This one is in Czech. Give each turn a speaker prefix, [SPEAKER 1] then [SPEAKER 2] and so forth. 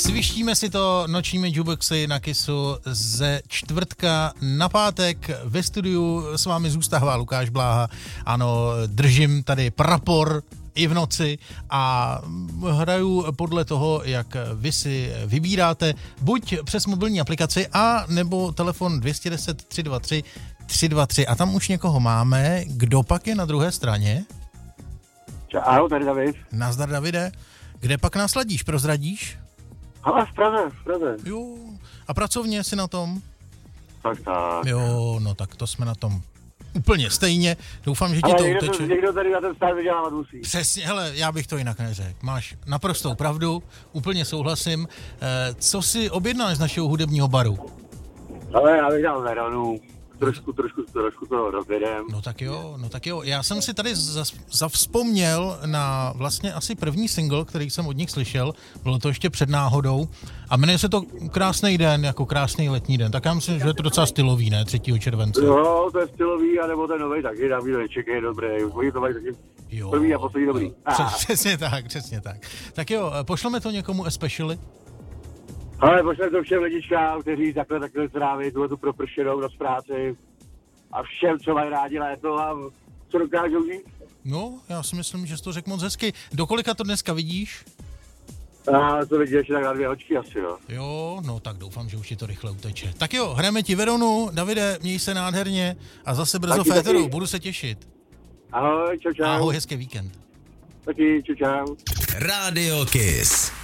[SPEAKER 1] Svištíme si to nočními jukeboxy na Kissu ze čtvrtka na pátek. Ve studiu s vámi zůstává Lukáš Bláha. Ano, držím tady prapor i v noci a hraju podle toho, jak vy si vybíráte, buď přes mobilní aplikaci a nebo telefon 210 323 323 a tam už někoho máme. Kdo pak je na druhé straně?
[SPEAKER 2] Ahoj, tady David.
[SPEAKER 1] Nazdar, Davide. Kde pak nás ladíš, prozradíš?
[SPEAKER 2] Ale v Praze.
[SPEAKER 1] Jo, a pracovně si na tom?
[SPEAKER 2] Tak.
[SPEAKER 1] Jo, no tak to jsme na tom úplně stejně. Doufám, že ti to uteče.
[SPEAKER 2] Někdo tady na ten stát vydělávat musí.
[SPEAKER 1] Přesně, hele, já bych to jinak neřekl. Máš naprostou pravdu, úplně souhlasím. Co si objednáš z našeho hudebního baru?
[SPEAKER 2] Ale já bych dal Veronu. Trošku to rozjedem.
[SPEAKER 1] No tak jo. Já jsem si tady zavzpomněl na vlastně asi první single, který jsem od nich slyšel. Bylo to ještě před náhodou. A jmenuje se to Krásný den, jako krásný letní den. Tak já myslím, že je to docela stylový, ne? 3. července.
[SPEAKER 2] Jo, to je stylový, anebo ten novej taky. Tam to nečekej, dobré. Oni to mají taky první a poslední dobrý.
[SPEAKER 1] Přesně tak. Tak jo, pošleme to někomu especially?
[SPEAKER 2] Ale pošleme to všem lidičkám, kteří takhle tráví tu propršenou noc práci a všem, co mají rádi léto a co dokážou žít.
[SPEAKER 1] No, já si myslím, že jsi to řekl moc hezky. Do kolika to dneska vidíš?
[SPEAKER 2] A to vidíš tak na 2 očky asi, jo.
[SPEAKER 1] Jo, no tak doufám, že už ti to rychle uteče. Tak jo, hrajeme ti Veronu. Davide, měj se nádherně a zase brzo v éteru, budu se těšit.
[SPEAKER 2] Ahoj, čau.
[SPEAKER 1] Ahoj, hezký víkend.
[SPEAKER 2] Taky, čau.
[SPEAKER 3] Radio Kiss.